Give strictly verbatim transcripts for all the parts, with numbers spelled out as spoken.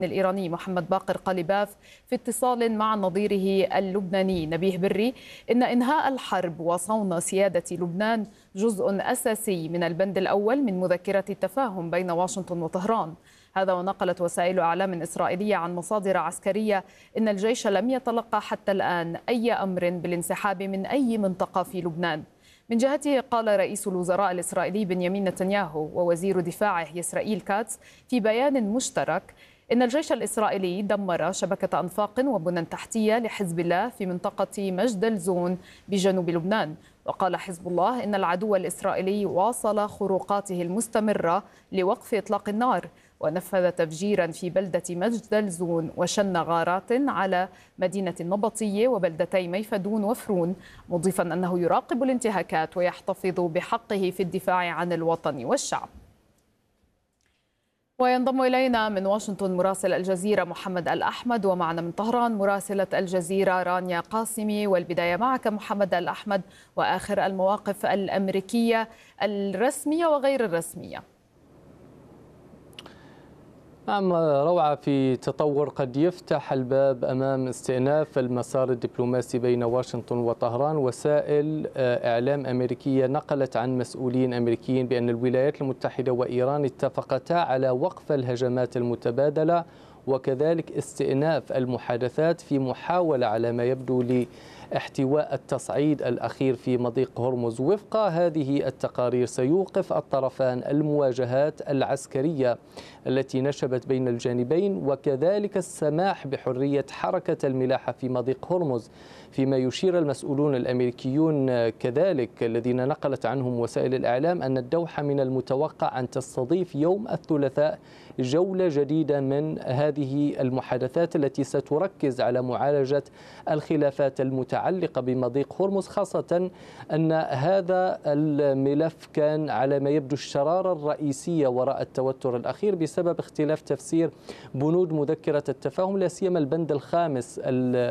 الإيراني محمد باقر قليباف في اتصال مع نظيره اللبناني نبيه بري إن إنهاء الحرب وصون سيادة لبنان جزء أساسي من البند الأول من مذكرة التفاهم بين واشنطن وطهران. هذا ونقلت وسائل إعلام إسرائيلية عن مصادر عسكرية إن الجيش لم يتلقى حتى الآن أي أمر بالانسحاب من أي منطقة في لبنان. من جهته قال رئيس الوزراء الإسرائيلي بنيامين نتنياهو ووزير دفاعه إسرائيل كاتس في بيان مشترك إن الجيش الإسرائيلي دمر شبكة أنفاق وبنى تحتية لحزب الله في منطقة مجد الزون بجنوب لبنان. وقال حزب الله إن العدو الإسرائيلي واصل خروقاته المستمرة لوقف إطلاق النار، ونفذ تفجيرا في بلدة مجد الزون وشن غارات على مدينة النبطية وبلدتي ميفدون وفرون، مضيفا أنه يراقب الانتهاكات ويحتفظ بحقه في الدفاع عن الوطن والشعب. وينضم إلينا من واشنطن مراسل الجزيرة محمد الأحمد، ومعنا من طهران مراسلة الجزيرة رانيا قاسمي. والبداية معك محمد الأحمد، وآخر المواقف الأمريكية الرسمية وغير الرسمية. نعم روعة، في تطور قد يفتح الباب أمام استئناف المسار الدبلوماسي بين واشنطن وطهران. وسائل إعلام أمريكية نقلت عن مسؤولين أمريكيين بأن الولايات المتحدة وإيران اتفقتا على وقف الهجمات المتبادلة وكذلك استئناف المحادثات في محاولة على ما يبدو لاحتواء التصعيد الأخير في مضيق هرمز. وفق هذه التقارير سيوقف الطرفان المواجهات العسكرية التي نشبت بين الجانبين وكذلك السماح بحرية حركة الملاحة في مضيق هرمز، فيما يشير المسؤولون الأمريكيون كذلك الذين نقلت عنهم وسائل الإعلام أن الدوحة من المتوقع أن تستضيف يوم الثلاثاء جولة جديدة من هذه المحادثات التي ستركز على معالجة الخلافات المتعلقة بمضيق هرمز، خاصة أن هذا الملف كان على ما يبدو الشرارة الرئيسية وراء التوتر الأخير بسبب اختلاف تفسير بنود مذكرة التفاهم، لا سيما البند الخامس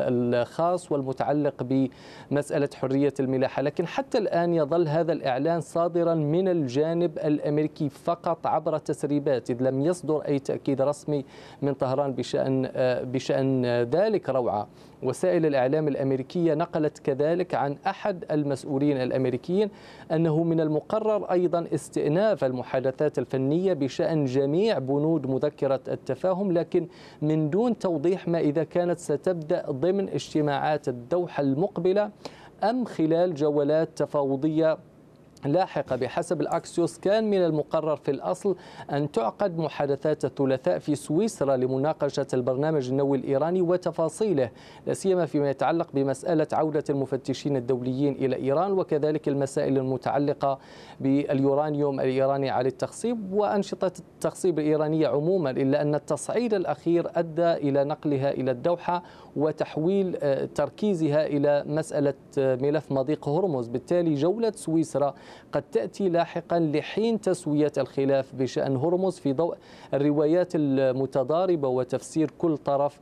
الخاص والمتعلق بمسألة حرية الملاحة. لكن حتى الآن يظل هذا الإعلان صادرا من الجانب الأمريكي فقط عبر تسريبات، إذ لم يصدر أي تأكيد رسمي من طهران بشأن بشأن ذلك. روعة، وسائل الإعلام الأمريكية نقلت كذلك عن أحد المسؤولين الأمريكيين أنه من المقرر أيضا استئناف المحادثات الفنية بشأن جميع بنود مذكرة التفاهم، لكن من دون توضيح ما إذا كانت ستبدأ ضمن اجتماعات الدوحة المقبلة أم خلال جولات تفاوضية لاحقة. بحسب الأكسيوس كان من المقرر في الأصل أن تعقد محادثات الثلاثاء في سويسرا لمناقشة البرنامج النووي الإيراني وتفاصيله، لا سيما فيما يتعلق بمسألة عودة المفتشين الدوليين إلى إيران وكذلك المسائل المتعلقة باليورانيوم الإيراني على التخصيب وأنشطة التخصيب الإيرانية عموما، إلا أن التصعيد الأخير أدى إلى نقلها إلى الدوحة وتحويل تركيزها إلى مسألة ملف مضيق هرمز. بالتالي جولة سويسرا قد تأتي لاحقا لحين تسوية الخلاف بشأن هرمز في ضوء الروايات المتضاربة وتفسير كل طرف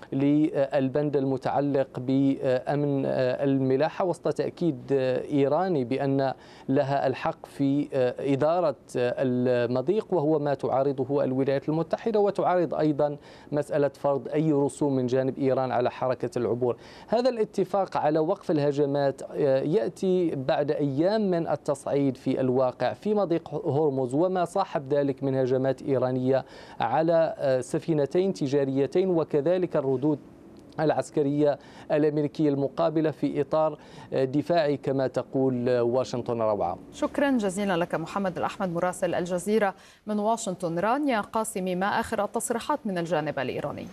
للبند المتعلق بأمن الملاحة، وسط تأكيد إيراني بأن لها الحق في إدارة المضيق وهو ما تعارضه الولايات المتحدة، وتعارض أيضا مسألة فرض أي رسوم من جانب إيران على حركة العبور. هذا الاتفاق على وقف الهجمات يأتي بعد أيام من التصعيد في الواقع في مضيق هرمز وما صاحب ذلك من هجمات إيرانية على سفينتين تجاريتين وكذلك الردود العسكرية الأمريكية المقابلة في إطار دفاعي كما تقول واشنطن. روعة، شكرا جزيلا لك محمد الأحمد مراسل الجزيرة من واشنطن. رانيا قاسمي، ما آخر التصريحات من الجانب الإيراني؟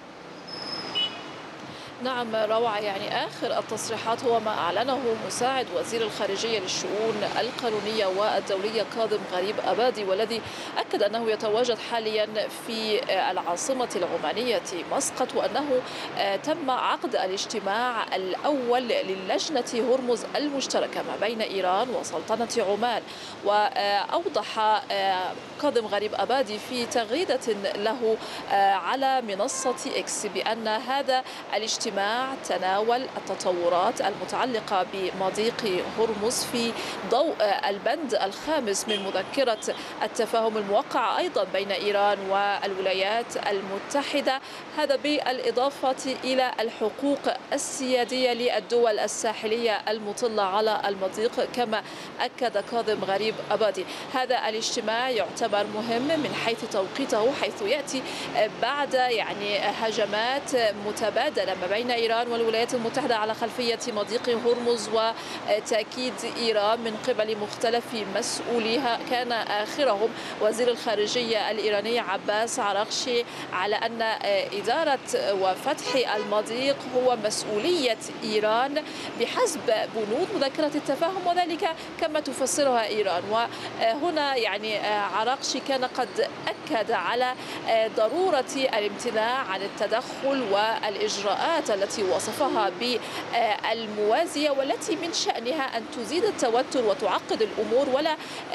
نعم روعة، يعني آخر التصريحات هو ما أعلنه مساعد وزير الخارجية للشؤون القانونية والدولية كاظم غريب أبادي، والذي أكد أنه يتواجد حاليا في العاصمة العمانية مسقط، وأنه تم عقد الاجتماع الأول للجنة هرمز المشتركة ما بين إيران وسلطنة عمان. وأوضح كاظم غريب أبادي في تغريدة له على منصة إكس بأن هذا الاجتماع الاجتماع تناول التطورات المتعلقة بمضيق هرمز في ضوء البند الخامس من مذكرة التفاهم الموقعة أيضا بين إيران والولايات المتحدة، هذا بالإضافة إلى الحقوق السيادية للدول الساحلية المطلة على المضيق كما أكد كاظم غريب أبادي. هذا الاجتماع يعتبر مهم من حيث توقيته، حيث يأتي بعد يعني هجمات متبادلة ما بين إيران والولايات المتحدة على خلفية مضيق هرمز وتأكيد إيران من قبل مختلف مسؤوليها، كان آخرهم وزير الخارجية الإيراني عباس عراقشي على أن إدارة وفتح المضيق هو مسؤولية إيران بحسب بنود مذكرة التفاهم، وذلك كما تفسرها إيران. وهنا يعني عراقشي كان قد أكد على ضرورة الامتناع عن التدخل والإجراءات التي وصفها بالموازية والتي من شأنها أن تزيد التوتر وتعقد الأمور ولا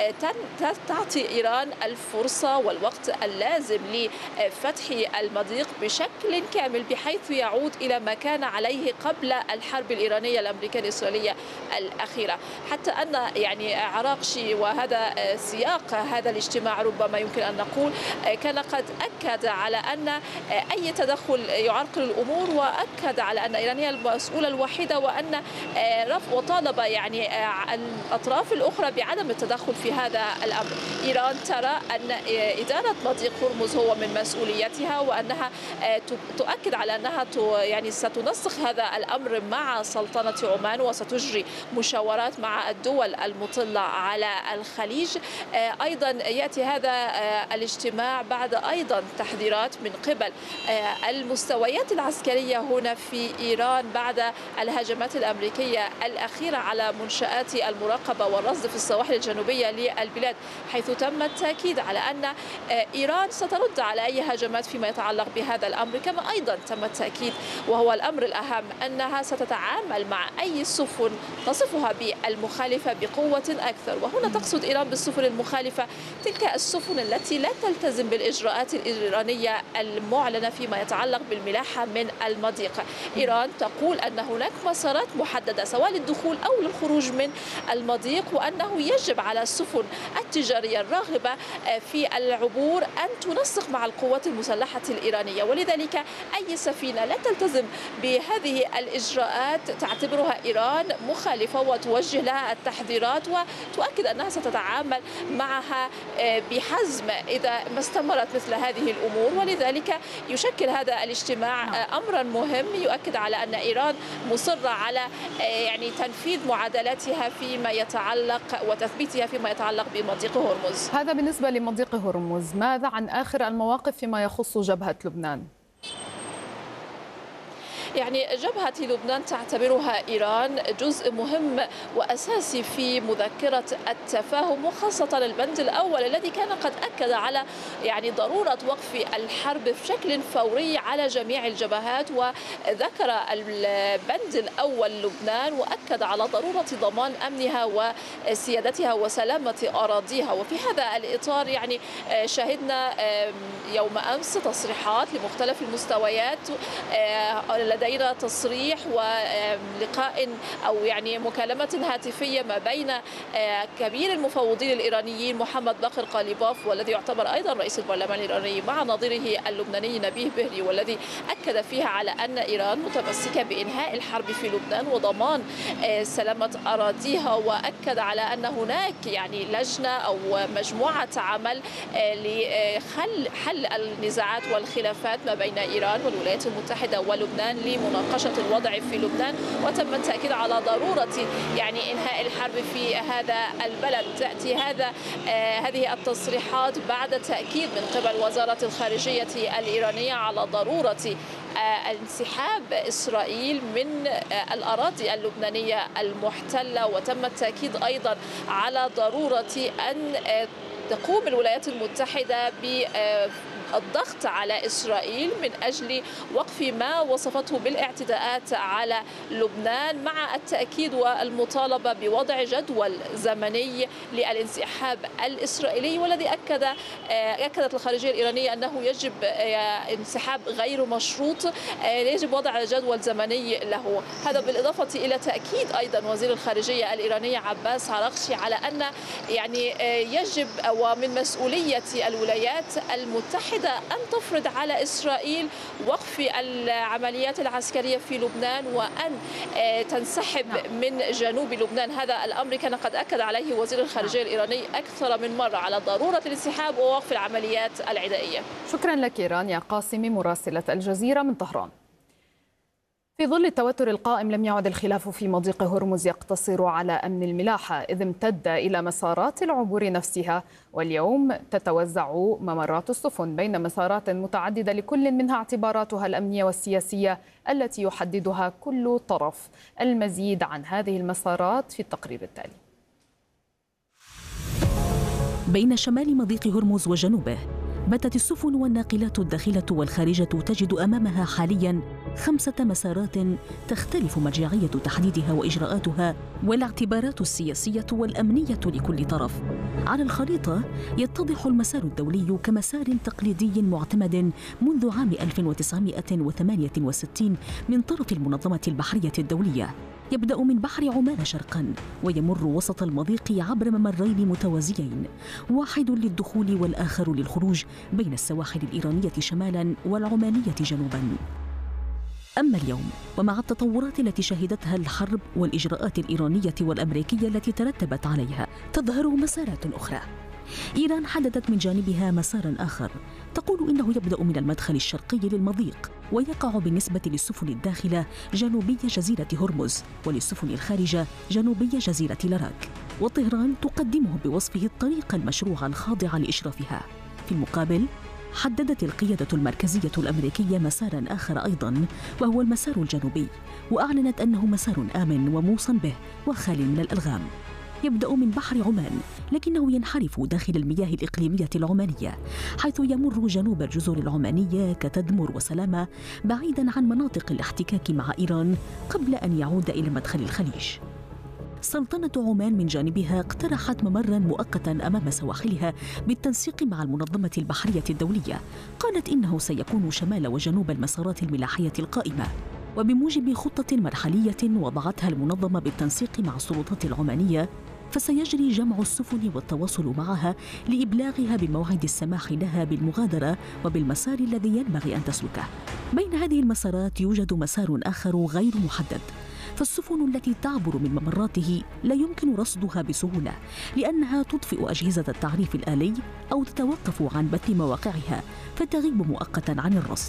تعطي إيران الفرصة والوقت اللازم لفتح المضيق بشكل كامل بحيث يعود إلى ما كان عليه قبل الحرب الإيرانية الأمريكية الإسرائيلية الأخيرة. حتى أن يعني عراقشي وهذا سياق هذا الاجتماع ربما يمكن أن نقول كان قد أكد على أن أي تدخل يعرقل الأمور، وأكد على أن إيران هي المسؤولة الوحيدة، وأن وطالب يعني الأطراف الأخرى بعدم التدخل في هذا الأمر. إيران ترى أن إدارة مضيق هرمز هو من مسؤوليتها، وأنها تؤكد على أنها يعني ستنسق هذا الأمر مع سلطنة عمان وستجري مشاورات مع الدول المطلة على الخليج. أيضا يأتي هذا الاجتماع بعد أيضا تحذيرات من قبل المستويات العسكرية هنا في إيران بعد الهجمات الأمريكية الأخيرة على منشآت المراقبة والرصد في السواحل الجنوبية للبلاد، حيث تم التأكيد على أن إيران سترد على أي هجمات فيما يتعلق بهذا الأمر. كما أيضا تم التأكيد وهو الأمر الأهم أنها ستتعامل مع أي سفن تصفها بالمخالفة بقوة أكثر. وهنا تقصد إيران بالسفن المخالفة تلك السفن التي لا تلتزم بالإجراءات الإيرانية المعلنة فيما يتعلق بالملاحة من المضيق. إيران تقول أن هناك مسارات محددة سواء للدخول أو للخروج من المضيق، وأنه يجب على السفن التجارية الراغبة في العبور أن تنسق مع القوات المسلحة الإيرانية، ولذلك أي سفينة لا تلتزم بهذه الإجراءات تعتبرها إيران مخالفة وتوجه لها التحذيرات وتؤكد أنها ستتعامل معها بحزم إذا ما استمرت مثل هذه الأمور. ولذلك يشكل هذا الاجتماع أمرا مهم يؤكد على أن إيران مصرة على يعني تنفيذ معادلاتها فيما يتعلق وتثبيتها فيما يتعلق بمضيق هرمز. هذا بالنسبة لمضيق هرمز. ماذا عن آخر المواقف فيما يخص جبهة لبنان؟ يعني جبهة لبنان تعتبرها إيران جزء مهم وأساسي في مذكرة التفاهم، وخاصة البند الأول الذي كان قد أكد على يعني ضرورة وقف الحرب بشكل فوري على جميع الجبهات. وذكر البند الأول لبنان وأكد على ضرورة ضمان أمنها وسيادتها وسلامة أراضيها. وفي هذا الإطار يعني شهدنا يوم أمس تصريحات لمختلف المستويات، لدينا تصريح ولقاء أو يعني مكالمة هاتفية ما بين كبير المفوضين الإيرانيين محمد باقر قاليباف والذي يعتبر أيضا رئيس البرلمان الإيراني مع نظيره اللبناني نبيه بهري، والذي أكد فيها على أن إيران متمسكة بإنهاء الحرب في لبنان وضمان سلامة أراضيها، وأكد على أن هناك يعني لجنة أو مجموعة عمل لحل حل النزاعات والخلافات ما بين إيران والولايات المتحدة ولبنان لمناقشة الوضع في لبنان. وتم التأكيد على ضرورة يعني إنهاء الحرب في هذا البلد. تأتي هذا آه هذه التصريحات بعد تأكيد من قبل وزارة الخارجية الإيرانية على ضرورة آه انسحاب إسرائيل من آه الأراضي اللبنانية المحتلة. وتم التأكيد أيضا على ضرورة أن آه تقوم الولايات المتحدة الضغط على إسرائيل من أجل وقف ما وصفته بالاعتداءات على لبنان، مع التأكيد والمطالبة بوضع جدول زمني للانسحاب الإسرائيلي، والذي أكد أكدت الخارجية الإيرانية أنه يجب انسحاب غير مشروط، يجب وضع جدول زمني له. هذا بالإضافة إلى تأكيد أيضا وزير الخارجية الإيرانية عباس عراقشي على أن يعني يجب ومن مسؤولية الولايات المتحدة أن تفرض على إسرائيل وقف العمليات العسكرية في لبنان وأن تنسحب من جنوب لبنان. هذا الأمر كان قد أكد عليه وزير الخارجية الإيراني أكثر من مرة على ضرورة الانسحاب ووقف العمليات العدائية. شكرا لك رانيا قاسمي مراسلة الجزيرة من طهران. في ظل التوتر القائم لم يعد الخلاف في مضيق هرمز يقتصر على أمن الملاحة، إذ امتد إلى مسارات العبور نفسها، واليوم تتوزع ممرات السفن بين مسارات متعددة لكل منها اعتباراتها الأمنية والسياسية التي يحددها كل طرف. المزيد عن هذه المسارات في التقرير التالي. بين شمال مضيق هرمز وجنوبه باتت السفن والناقلات الداخلة والخارجة تجد أمامها حالياً خمسة مسارات تختلف مرجعية تحديدها وإجراءاتها والاعتبارات السياسية والأمنية لكل طرف. على الخريطة يتضح المسار الدولي كمسار تقليدي معتمد منذ عام ألف وتسعمائة وثمانية وستين من طرف المنظمة البحرية الدولية، يبدأ من بحر عمان شرقاً ويمر وسط المضيق عبر ممرين متوازيين، واحد للدخول والآخر للخروج، بين السواحل الإيرانية شمالاً والعمانية جنوباً. أما اليوم ومع التطورات التي شهدتها الحرب والإجراءات الإيرانية والأمريكية التي ترتبت عليها، تظهر مسارات أخرى. إيران حددت من جانبها مساراً آخر تقول إنه يبدأ من المدخل الشرقي للمضيق ويقع بالنسبة للسفن الداخلة جنوبي جزيرة هرمز، وللسفن الخارجة جنوبي جزيرة لاراك، وطهران تقدمه بوصفه الطريق المشروع الخاضع لإشرافها. في المقابل حددت القيادة المركزية الأمريكية مساراً آخر أيضاً، وهو المسار الجنوبي، وأعلنت أنه مسار آمن وموصى به وخالي من الألغام. يبدأ من بحر عمان لكنه ينحرف داخل المياه الإقليمية العمانية، حيث يمر جنوب الجزر العمانية كتدمر وسلامة، بعيداً عن مناطق الاحتكاك مع إيران قبل أن يعود إلى مدخل الخليج. سلطنة عمان من جانبها اقترحت ممراً مؤقتاً أمام سواحلها بالتنسيق مع المنظمة البحرية الدولية، قالت إنه سيكون شمال وجنوب المسارات الملاحية القائمة، وبموجب خطة مرحلية وضعتها المنظمة بالتنسيق مع السلطات العمانية، فسيجري جمع السفن والتواصل معها لإبلاغها بموعد السماح لها بالمغادرة وبالمسار الذي ينبغي أن تسلكه. بين هذه المسارات يوجد مسار آخر غير محدد، فالسفن التي تعبر من ممراته لا يمكن رصدها بسهولة، لأنها تطفئ أجهزة التعريف الآلي أو تتوقف عن بث مواقعها فتغيب مؤقتاً عن الرصد.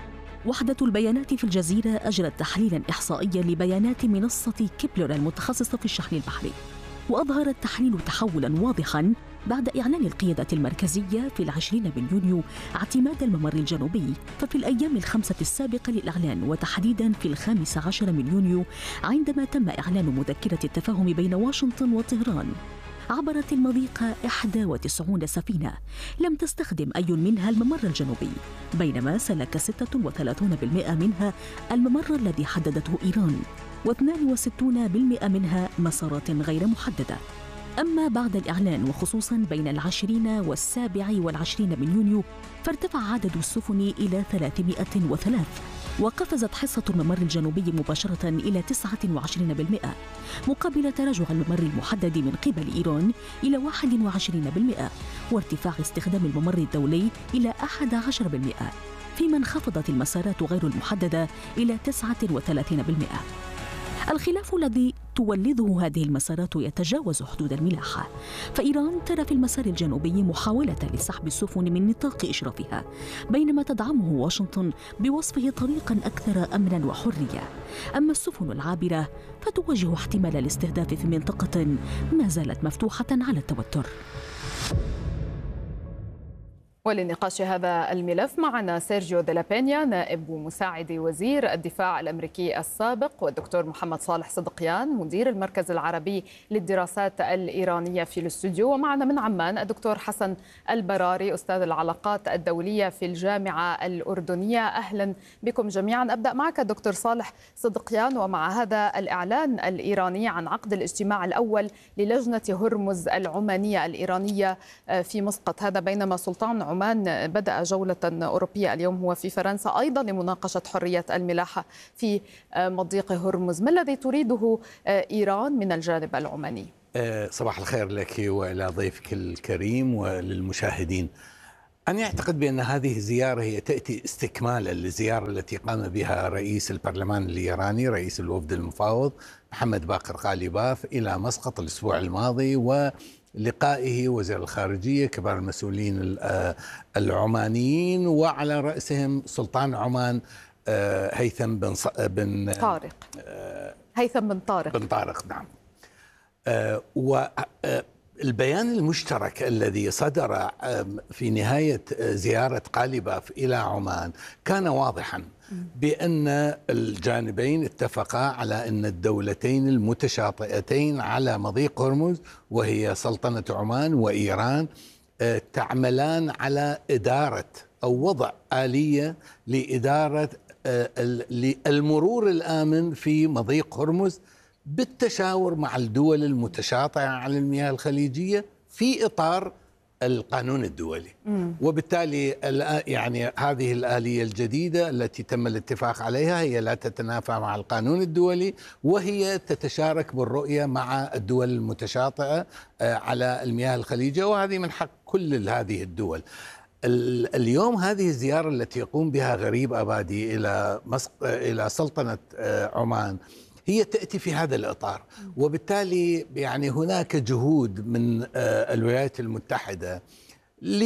وحدة البيانات في الجزيرة أجرت تحليلاً إحصائياً لبيانات منصة كيبلر المتخصصة في الشحن البحري، وأظهر التحليل تحولاً واضحاً بعد إعلان القيادة المركزية في العشرين من يونيو اعتماد الممر الجنوبي. ففي الأيام الخمسة السابقة للإعلان، وتحديداً في الخامس عشر من يونيو عندما تم إعلان مذكرة التفاهم بين واشنطن وطهران، عبرت المضيق إحدى وتسعين سفينة، لم تستخدم أي منها الممر الجنوبي، بينما سلك ستة وثلاثين بالمئة منها الممر الذي حددته إيران، واثنين وستين بالمئة منها مسارات غير محددة. أما بعد الإعلان وخصوصاً بين العشرين والسابع والعشرين من يونيو، فارتفع عدد السفن إلى ثلاثمائة وثلاثة، وقفزت حصة الممر الجنوبي مباشرة إلى تسعة وعشرين بالمئة، مقابل تراجع الممر المحدد من قبل إيران إلى واحد وعشرين بالمئة، وارتفاع استخدام الممر الدولي إلى أحد عشر بالمئة، فيما انخفضت المسارات غير المحددة إلى تسعة وثلاثين بالمئة. الخلاف الذي تولده هذه المسارات يتجاوز حدود الملاحة، فإيران ترى في المسار الجنوبي محاولة لسحب السفن من نطاق إشرافها، بينما تدعمه واشنطن بوصفه طريقاً أكثر أمناً وحرية. أما السفن العابرة فتواجه احتمال الاستهداف في منطقة ما زالت مفتوحة على التوتر. ولنقاش هذا الملف معنا سيرجيو دي لا بينيا نائب ومساعد وزير الدفاع الأمريكي السابق، والدكتور محمد صالح صدقيان مدير المركز العربي للدراسات الإيرانية في الاستوديو، ومعنا من عمان الدكتور حسن البراري أستاذ العلاقات الدولية في الجامعة الأردنية. أهلا بكم جميعا. أبدأ معك دكتور صالح صدقيان، ومع هذا الإعلان الإيراني عن عقد الاجتماع الأول للجنة هرمز العمانية الإيرانية في مسقط، هذا بينما سلطان عمان بدأ جولة أوروبية اليوم هو في فرنسا أيضا لمناقشة حرية الملاحة في مضيق هرمز. ما الذي تريده إيران من الجانب العماني؟ صباح الخير لك وإلى ضيفك الكريم وللمشاهدين. أنا أعتقد بأن هذه الزيارة هي تأتي استكمالا للزيارة التي قام بها رئيس البرلمان الإيراني رئيس الوفد المفاوض محمد باقر غالباف إلى مسقط الأسبوع الماضي، ولقائه وزير الخارجية كبار المسؤولين العمانيين وعلى رأسهم سلطان عمان هيثم بن بن طارق هيثم بن طارق بن طارق نعم. والبيان المشترك الذي صدر في نهاية زيارة غالباف إلى عمان كان واضحا بأن الجانبين اتفقا على أن الدولتين المتشاطئتين على مضيق هرمز وهي سلطنة عمان وإيران تعملان على إدارة أو وضع آلية لإدارة المرور الآمن في مضيق هرمز بالتشاور مع الدول المتشاطئة على المياه الخليجية في إطار القانون الدولي. مم. وبالتالي يعني هذه الآلية الجديدة التي تم الاتفاق عليها هي لا تتنافى مع القانون الدولي، وهي تتشارك بالرؤية مع الدول المتشاطئة على المياه الخليجية، وهذه من حق كل هذه الدول. اليوم هذه الزيارة التي يقوم بها غريب أبادي إلى إلى سلطنة عمان هي تأتي في هذا الإطار، وبالتالي يعني هناك جهود من الولايات المتحدة ل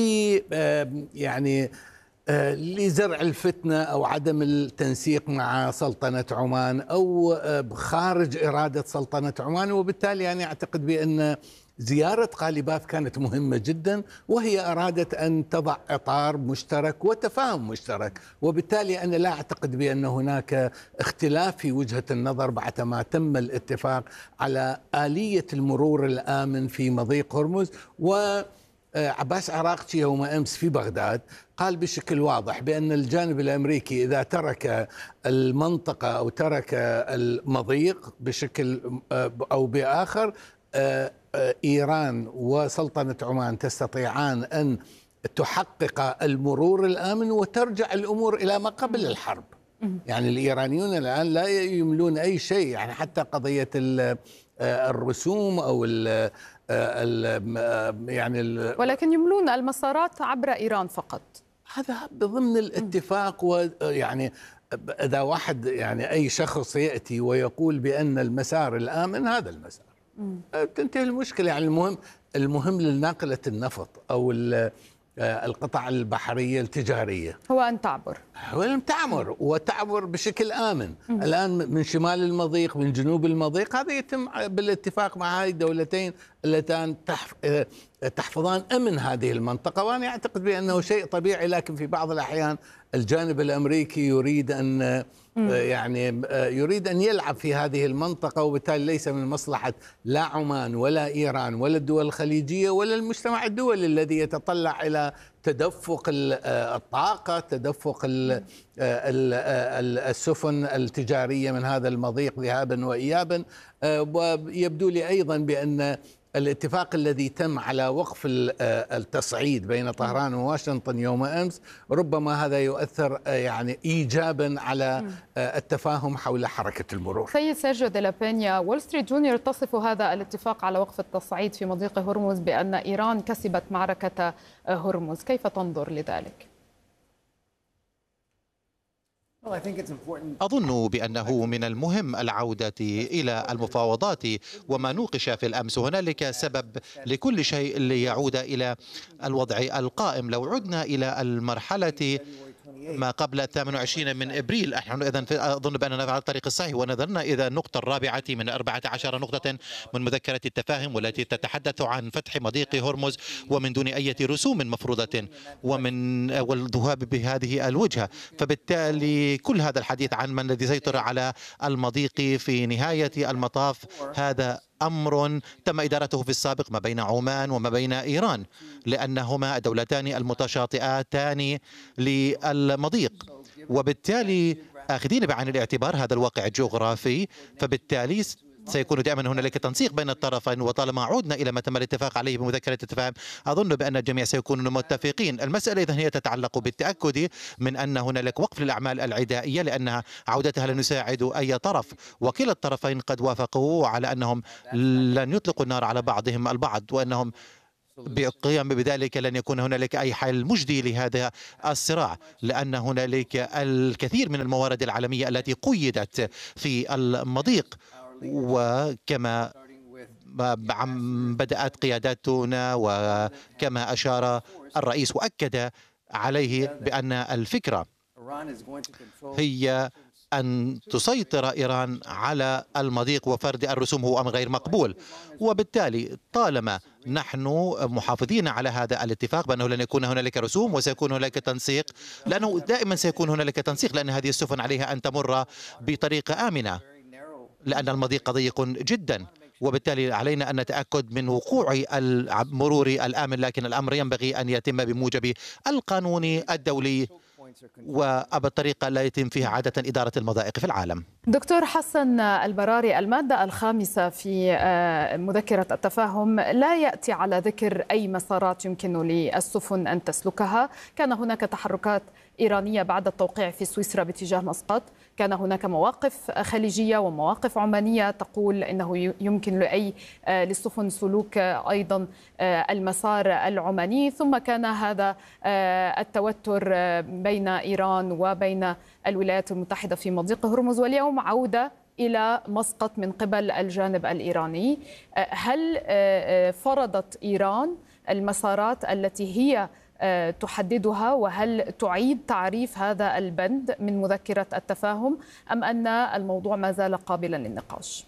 يعني لزرع الفتنة أو عدم التنسيق مع سلطنة عمان أو خارج إرادة سلطنة عمان. وبالتالي أنا أعتقد بأن زيارة غالباف كانت مهمة جدا، وهي أرادت أن تضع إطار مشترك وتفاهم مشترك، وبالتالي أنا لا أعتقد بأن هناك اختلاف في وجهة النظر بعدما تم الاتفاق على آلية المرور الآمن في مضيق هرمز. وعباس عراقچي يوم أمس في بغداد قال بشكل واضح بأن الجانب الأمريكي إذا ترك المنطقة أو ترك المضيق بشكل أو بآخر إيران وسلطنة عمان تستطيعان أن تحقق المرور الآمن وترجع الأمور إلى ما قبل الحرب. يعني الإيرانيون الآن لا يملون أي شيء، يعني حتى قضية الرسوم أو ال ال يعني ال ولكن يملون المسارات عبر إيران فقط. هذا ضمن الاتفاق. ويعني إذا واحد يعني أي شخص يأتي ويقول بأن المسار الآمن هذا المسار تنتهي المشكلة. يعني المهم المهم للناقلة النفط أو القطع البحرية التجارية هو أن تعبر هو أن تعبر وتعبر بشكل آمن. م. الآن من شمال المضيق من جنوب المضيق هذا يتم بالاتفاق مع هذه الدولتين اللتان تحفظان أمن هذه المنطقة. وأنا أعتقد بأنه شيء طبيعي، لكن في بعض الأحيان الجانب الأمريكي يريد أن يعني يريد أن يلعب في هذه المنطقة، وبالتالي ليس من مصلحة لا عمان ولا إيران ولا الدول الخليجية ولا المجتمع الدولي الذي يتطلع إلى تدفق الطاقة، تدفق السفن التجارية من هذا المضيق ذهابا وإيابا. ويبدو لي أيضا بأن الاتفاق الذي تم على وقف التصعيد بين طهران وواشنطن يوم أمس ربما هذا يؤثر يعني إيجابا على التفاهم حول حركة المرور. سيد سيرجيو دي لا بينيا، وول ستريت جونيور تصف هذا الاتفاق على وقف التصعيد في مضيق هرمز بأن إيران كسبت معركة هرمز، كيف تنظر لذلك؟ أظن بأنه من المهم العودة إلى المفاوضات وما نوقش في الأمس. هنالك سبب لكل شيء ليعود إلى الوضع القائم. لو عدنا إلى المرحلة ما قبل الثامن والعشرين من ابريل. نحن اذا اظن باننا على الطريق الصحيح، ونظرنا الى النقطه الرابعه من أربعة عشر نقطه من مذكره التفاهم والتي تتحدث عن فتح مضيق هرمز ومن دون اي رسوم مفروضه ومن والذهاب بهذه الوجهه. فبالتالي كل هذا الحديث عن من الذي سيطر على المضيق في نهايه المطاف هذا أمر تم إدارته في السابق ما بين عمان وما بين إيران، لأنهما الدولتان المتشاطئتان للمضيق، وبالتالي آخذين بعين الاعتبار هذا الواقع الجغرافي، فبالتالي سيكون دائما هنالك تنسيق بين الطرفين. وطالما عودنا الى ما تم الاتفاق عليه بمذكره التفاهم اظن بان الجميع سيكونون متفقين. المساله اذا هي تتعلق بالتاكد من ان هنالك وقف للاعمال العدائيه، لانها عودتها لن يساعد اي طرف، وكلا الطرفين قد وافقوا على انهم لن يطلقوا النار على بعضهم البعض، وانهم بالقيام بذلك لن يكون هنالك أي حل مجدي لهذا الصراع، لأن هنالك الكثير من الموارد العالمية التي قيدت في المضيق. وكما بدأت قياداتنا وكما أشار الرئيس وأكد عليه بأن الفكرة هي أن تسيطر إيران على المضيق وفرض الرسوم هو أمر غير مقبول. وبالتالي طالما نحن محافظين على هذا الاتفاق بأنه لن يكون هنالك رسوم وسيكون هنالك تنسيق، لأنه دائما سيكون هنالك تنسيق، لأن هذه السفن عليها أن تمر بطريقة آمنة، لأن المضيق ضيق جدا، وبالتالي علينا أن نتأكد من وقوع المرور الآمن، لكن الأمر ينبغي أن يتم بموجب القانون الدولي وبالطريقة لا يتم فيها عادة إدارة المضائق في العالم. دكتور حسن البراري، المادة الخامسة في مذكرة التفاهم لا يأتي على ذكر أي مسارات يمكن للسفن أن تسلكها. كان هناك تحركات إيرانية بعد التوقيع في سويسرا باتجاه مسقط، كان هناك مواقف خليجية ومواقف عمانية تقول إنه يمكن لأي للسفن سلوك أيضا المسار العماني، ثم كان هذا التوتر بين إيران وبين الولايات المتحدة في مضيق هرمز، واليوم عودة إلى مسقط من قبل الجانب الإيراني. هل فرضت إيران المسارات التي هي تحددها، وهل تعيد تعريف هذا البند من مذكرة التفاهم أم أن الموضوع ما زال قابلا للنقاش؟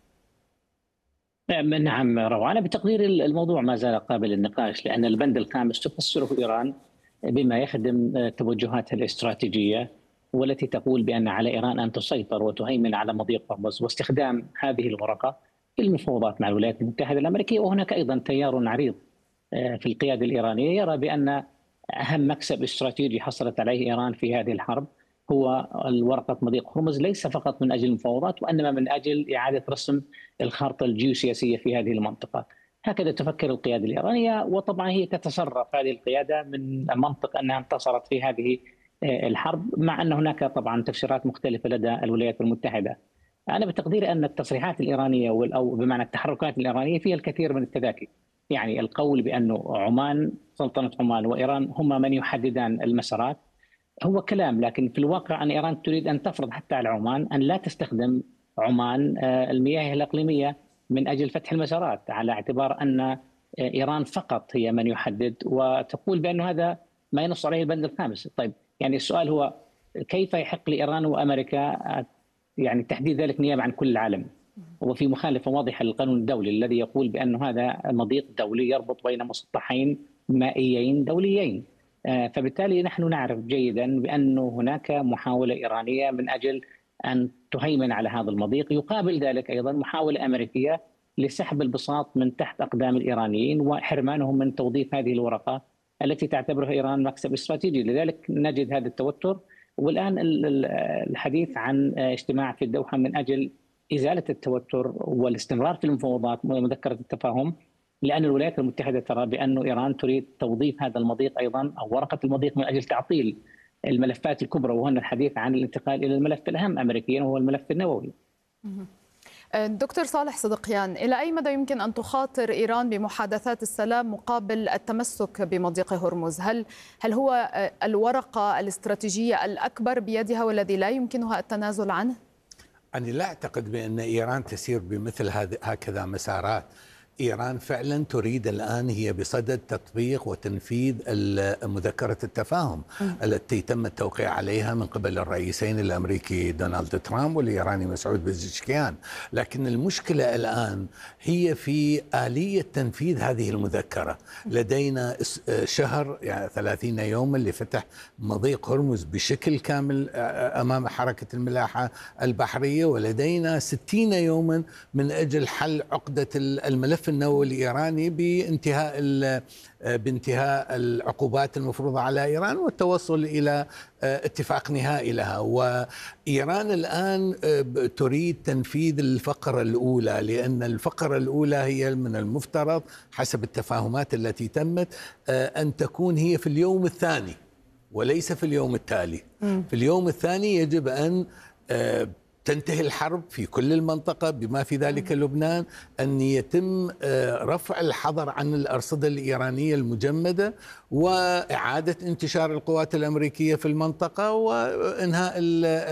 نعم روعة، بتقدير الموضوع ما زال قابل للنقاش، لأن البند الخامس تفسره إيران بما يخدم توجهاتها الاستراتيجية، والتي تقول بأن على إيران أن تسيطر وتهيمن على مضيق هرمز، واستخدام هذه الورقة في المفاوضات مع الولايات المتحدة الأمريكية. وهناك أيضا تيار عريض في القيادة الإيرانية يرى بأن أهم مكسب استراتيجي حصلت عليه إيران في هذه الحرب هو الورقة مضيق هرمز، ليس فقط من أجل المفاوضات وإنما من أجل إعادة رسم الخارطة الجيوسياسية في هذه المنطقة. هكذا تفكر القيادة الإيرانية، وطبعا هي تتصرف هذه القيادة من منطق أنها انتصرت في هذه الحرب، مع أن هناك طبعا تفسيرات مختلفة لدى الولايات المتحدة. أنا بتقديري أن التصريحات الإيرانية أو بمعنى التحركات الإيرانية فيها الكثير من التذاكي، يعني القول بأن عمان، سلطنة عمان وإيران هما من يحددان المسارات هو كلام، لكن في الواقع أن إيران تريد أن تفرض حتى على عمان أن لا تستخدم عمان المياه الإقليمية من أجل فتح المسارات، على اعتبار أن إيران فقط هي من يحدد، وتقول بأن هذا ما ينص عليه البند الخامس. طيب يعني السؤال هو كيف يحق لإيران وأمريكا يعني تحديد ذلك نيابة عن كل العالم، وفي مخالفة واضحة للقانون الدولي الذي يقول بأن هذا مضيق دولي يربط بين مسطحين مائيين دوليين. فبالتالي نحن نعرف جيدا بأن هناك محاولة إيرانية من أجل أن تهيمن على هذا المضيق، يقابل ذلك أيضا محاولة أمريكية لسحب البساط من تحت أقدام الإيرانيين وحرمانهم من توظيف هذه الورقة التي تعتبرها إيران مكسب استراتيجي. لذلك نجد هذا التوتر، والآن الحديث عن اجتماع في الدوحة من أجل إزالة التوتر والاستمرار في المفاوضات مذكرة التفاهم، لأن الولايات المتحدة ترى بأن إيران تريد توظيف هذا المضيق أيضا أو ورقة المضيق من أجل تعطيل الملفات الكبرى، وهنا الحديث عن الانتقال إلى الملف الأهم أمريكيا وهو الملف النووي. دكتور صالح صدقيان، إلى أي مدى يمكن أن تخاطر إيران بمحادثات السلام مقابل التمسك بمضيق هرمز؟ هل هل هو الورقة الاستراتيجية الأكبر بيدها والذي لا يمكنها التنازل عنه؟ أنا لا أعتقد بأن إيران تسير بمثل هكذا مسارات إيران فعلا تريد الآن هي بصدد تطبيق وتنفيذ مذكرة التفاهم التي تم التوقيع عليها من قبل الرئيسين الأمريكي دونالد ترامب والإيراني مسعود بزشكيان. لكن المشكلة الآن هي في آلية تنفيذ هذه المذكرة. لدينا شهر يعني ثلاثين يوما لفتح مضيق هرمز بشكل كامل أمام حركة الملاحة البحرية، ولدينا ستين يوما من أجل حل عقدة الملف النووي الإيراني بانتهاء بانتهاء العقوبات المفروضة على إيران والتوصل إلى اتفاق نهائي لها. وإيران الآن تريد تنفيذ الفقرة الأولى، لأن الفقرة الأولى هي من المفترض حسب التفاهمات التي تمت أن تكون هي في اليوم الثاني وليس في اليوم التالي. في اليوم الثاني يجب أن تنتهي الحرب في كل المنطقة بما في ذلك لبنان، أن يتم رفع الحظر عن الأرصدة الإيرانية المجمدة وإعادة انتشار القوات الأمريكية في المنطقة وإنهاء